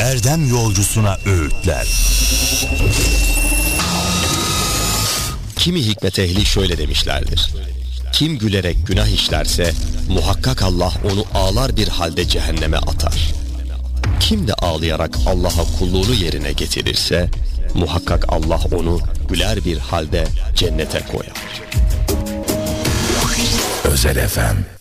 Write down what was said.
erdem yolcusuna öğütler. Kimi hikmet ehli şöyle demişlerdir: kim gülerek günah işlerse muhakkak Allah onu ağlar bir halde cehenneme atar. Kim de ağlayarak Allah'a kulluğunu yerine getirirse muhakkak Allah onu güler bir halde cennete koyar. Özel FM.